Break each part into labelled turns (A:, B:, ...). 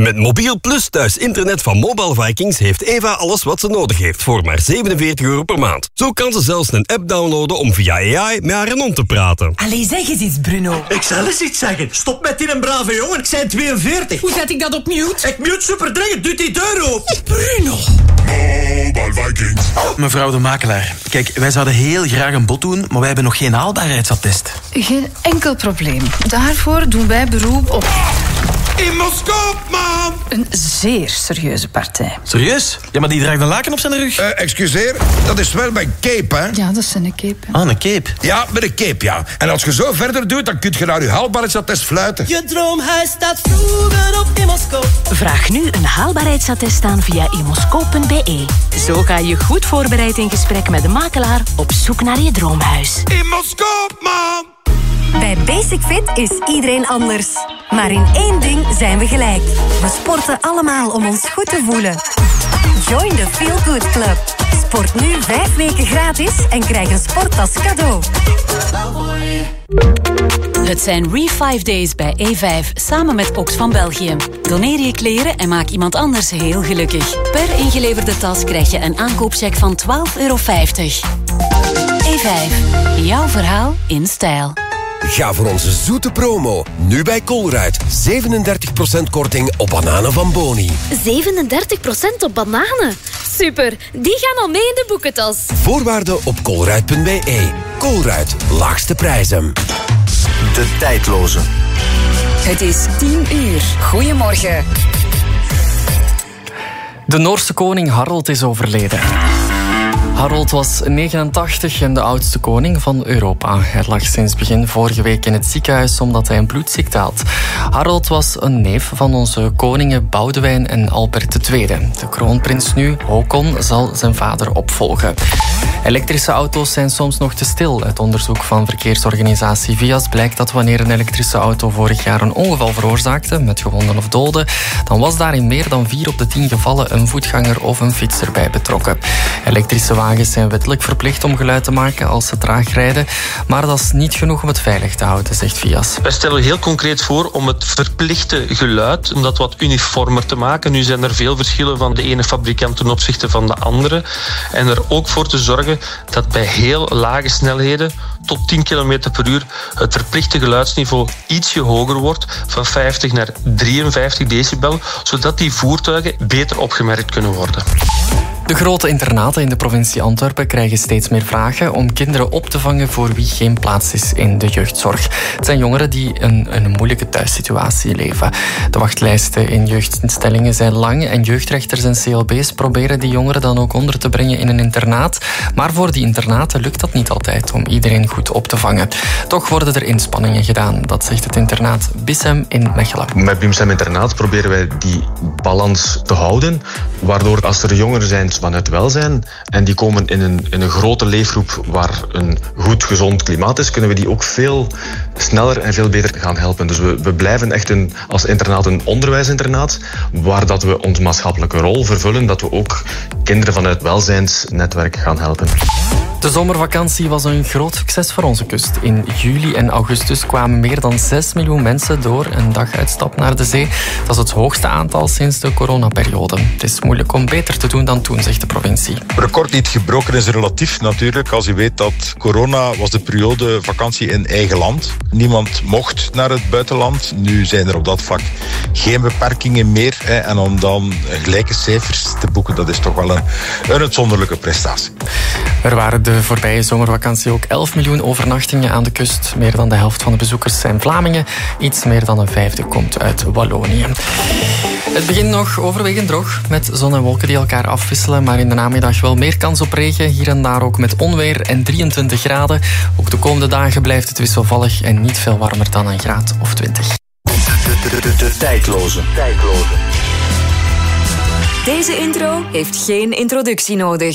A: Met Mobiel Plus thuis internet van Mobile Vikings heeft Eva alles wat ze nodig heeft voor maar €47 per maand. Zo kan ze zelfs een app downloaden om via AI met haar hond te praten.
B: Allee, zeg eens iets, Bruno.
C: Ik zal eens iets zeggen. Stop met die een brave jongen, ik zijn 42.
B: Hoe zet ik dat op mute?
C: Ik mute super dringend, doet die deur open.
B: Bruno.
D: Mobile Vikings.
E: Mevrouw de makelaar, kijk, wij zouden heel graag een bod doen, maar wij hebben nog geen haalbaarheidsattest.
F: Geen enkel probleem. Daarvoor doen wij beroep op...
D: Immoscoop, man!
F: Een zeer serieuze partij.
E: Serieus? Ja, maar die draagt een laken op zijn rug.
D: Excuseer, dat is wel mijn cape, hè?
F: Ja, dat is een cape.
E: Ah, een cape.
D: Ja, met een cape, ja. En als je zo verder doet, dan kun je naar je haalbaarheidsattest fluiten.
C: Je droomhuis staat vroeger op Immoscoop.
G: Vraag nu een haalbaarheidsattest aan via immoscoop.be. Zo ga je goed voorbereid in gesprek met de makelaar op zoek naar je droomhuis.
D: Immoscoop, man!
H: Bij Basic Fit is iedereen anders. Maar in één ding zijn we gelijk. We sporten allemaal om ons goed te voelen. Join the Feel Good Club. Sport nu 5 weken gratis en krijg een sporttas cadeau.
G: Het zijn Re5 Days bij E5 samen met Ox van België. Doneer je kleren en maak iemand anders heel gelukkig. Per ingeleverde tas krijg je een aankoopcheck van €12,50. E5. Jouw verhaal in stijl.
I: Ga voor onze zoete promo. Nu bij Colruyt. 37% korting op bananen van Boni.
J: 37% op bananen? Super, die gaan al mee in de boekentas.
I: Voorwaarden op colruyt.be. Colruyt, laagste prijzen.
K: De tijdloze.
L: Het is 10:00. Goedemorgen.
M: De Noorse koning Harold is overleden. Harold was 89 en de oudste koning van Europa. Hij lag sinds begin vorige week in het ziekenhuis omdat hij een bloedziekte had. Harold was een neef van onze koningen Boudewijn en Albert II. De kroonprins nu, Håkon, zal zijn vader opvolgen. Elektrische auto's zijn soms nog te stil. Uit onderzoek van verkeersorganisatie VIAS blijkt dat wanneer een elektrische auto vorig jaar een ongeval veroorzaakte, met gewonden of doden, dan was daar in meer dan 4 op de 10 gevallen een voetganger of een fietser bij betrokken. Elektrische wagens zijn wettelijk verplicht om geluid te maken als ze traag rijden, maar dat is niet genoeg om het veilig te houden, zegt VIAS.
N: Wij stellen heel concreet voor om het verplichte geluid, om dat wat uniformer te maken. Nu zijn er veel verschillen van de ene fabrikant ten opzichte van de andere. En er ook voor te zorgen dat bij heel lage snelheden, tot 10 km per uur, het verplichte geluidsniveau ietsje hoger wordt, van 50 naar 53 decibel, zodat die voertuigen beter opgemerkt kunnen worden.
M: De grote internaten in de provincie Antwerpen krijgen steeds meer vragen om kinderen op te vangen voor wie geen plaats is in de jeugdzorg. Het zijn jongeren die in een moeilijke thuissituatie leven. De wachtlijsten in jeugdinstellingen zijn lang en jeugdrechters en CLB's proberen die jongeren dan ook onder te brengen in een internaat. Maar voor die internaten lukt dat niet altijd om iedereen goed op te vangen. Toch worden er inspanningen gedaan, dat zegt het internaat Bissem in Mechelen.
O: Met Bissem Internaat proberen wij die balans te houden, waardoor als er jongeren zijn vanuit welzijn en die komen in een grote leefgroep waar een goed, gezond klimaat is, kunnen we die ook veel sneller en veel beter gaan helpen. Dus we blijven echt als internaat een onderwijsinternaat, waar dat we onze maatschappelijke rol vervullen, dat we ook kinderen vanuit welzijnsnetwerk gaan helpen.
M: De zomervakantie was een groot succes voor onze kust. In juli en augustus kwamen meer dan 6 miljoen mensen door een daguitstap naar de zee. Dat is het hoogste aantal sinds de coronaperiode. Het is moeilijk om beter te doen dan toen, zegt de provincie.
P: Record niet gebroken is relatief natuurlijk. Als u weet dat corona was de periode vakantie in eigen land. Niemand mocht naar het buitenland. Nu zijn er op dat vlak geen beperkingen meer. En om dan gelijke cijfers te boeken, dat is toch wel een uitzonderlijke prestatie.
M: Er waren de voorbije zomervakantie ook 11 miljoen overnachtingen aan de kust. Meer dan de helft van de bezoekers zijn Vlamingen. Iets meer dan een vijfde komt uit Wallonië. Het begint nog overwegend droog, met zon en wolken die elkaar afwisselen, maar in de namiddag wel meer kans op regen, hier en daar ook met onweer en 23 graden. Ook de komende dagen blijft het wisselvallig en niet veel warmer dan een graad of 20.
K: De tijdloze.
L: Deze intro heeft geen introductie nodig.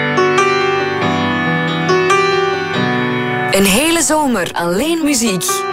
L: Een hele zomer alleen muziek.